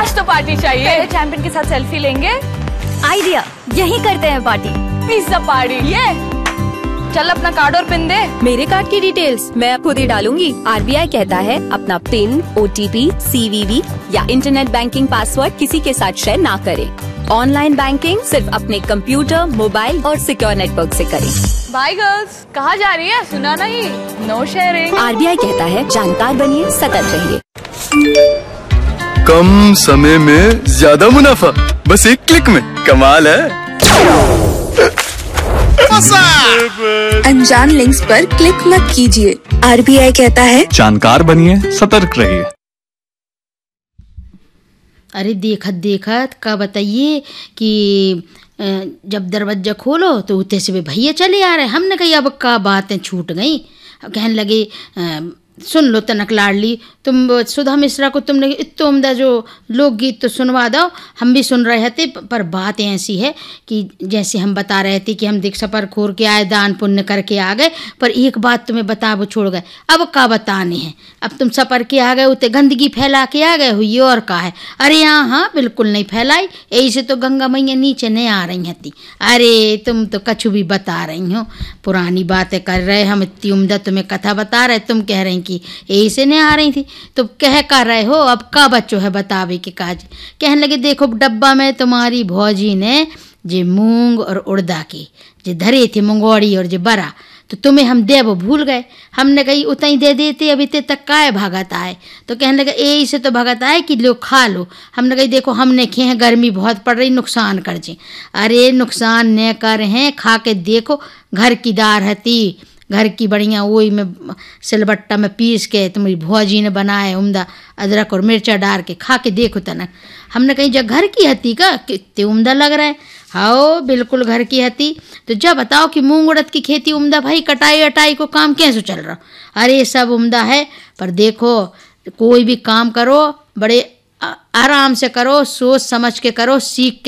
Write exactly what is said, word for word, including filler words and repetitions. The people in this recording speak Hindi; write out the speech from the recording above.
आज तो पार्टी चाहिए। पहले चैंपियन के साथ सेल्फी लेंगे। आइडिया, यही करते हैं पार्टी। Pizza party. ये चल अपना कार्ड और पिन दे। मेरे कार्ड की डिटेल्स मैं खुद ही डालूंगी। आरबीआई कहता है अपना पिन, ओटीपी, सीवीवी या इंटरनेट बैंकिंग पासवर्ड किसी के साथ शेयर ना करें। ऑनलाइन बैंकिंग सिर्फ अपने कंप्यूटर, मोबाइल और सिक्योर नेटवर्क से करें। Bye girls. कहाँ जा रही है? सुना नहीं। No sharing. आरबीआई कहता है जानकार बनिए, सतर्क रहिए। कम समय में ज्यादा मुनाफा, बस एक क्लिक में। कमाल है। अनजान लिंक्स पर क्लिक मत कीजिए। आरबीआई कहता है जानकार बनिए, सतर्क रहिए। अरे देखत देखत का बताइए कि जब दरवाजा खोलो तो उतने से भैया चले आ रहे। हमने कही अब का बातें छूट गई। कहने लगे सुन लो तनक लाडली, तुम सुधा मिश्रा को तुमने इतना उम्दा जो लोकगीत तो सुनवा दो। हम भी सुन रहे थे, पर बात ऐसी है कि जैसे हम बता रहे थे कि हम देख सफर खोर के आए, दान पुण्य करके आ गए, पर एक बात तुम्हें बता वो छोड़ गए। अब का बताने हैं? अब तुम सफर के आ गए, उतने गंदगी फैला के आ गए हुई और का है? अरे यहाँ हाँ बिल्कुल नहीं फैलाई। ऐसे तो गंगा मैया नीचे नहीं आ रही थी। अरे तुम तो कछु भी बता रही हो, पुरानी बातें कर रहे। हम इतनी उम्दा तुम्हें कथा बता रहे, तुम कह रही कि ऐसे नहीं आ रही थी। तो कह कर रहे हो अब का बच्चों है बतावे के काज। कहने लगे देखो डब्बा में तुम्हारी भौजी ने जे मूंग और उड़दा की जे धरे थे, मुंगौड़ी और जे बरा, तो तुम्हें हम देव भूल गए। हमने कही उतनी दे देते, अभी ते तक काय भगत आए। तो कहने लगे ए से तो भगत आए कि लो खा लो। हमने कही देखो हमने खे हैं, गर्मी बहुत पड़ रही, नुकसान कर जे। अरे नुकसान न कर हैं, खा के देखो। घर की दार हती, घर की बढ़िया वही में सिलबट्टा में पीस के तुम्हारी भौजी ने बनाए, उम्दा अदरक और मिर्चा डाल के खा के देखो तनक। हमने कहीं जब घर की हती का कितने उम्दा लग रहा है। हाँ बिल्कुल घर की हती। तो जब बताओ कि मूंग उड़द की खेती उम्दा भाई, कटाई अटाई को काम कैसे चल रहा? अरे सब उम्दा है, पर देखो कोई भी काम करो बड़े आराम से करो, सोच समझ के करो, सीख के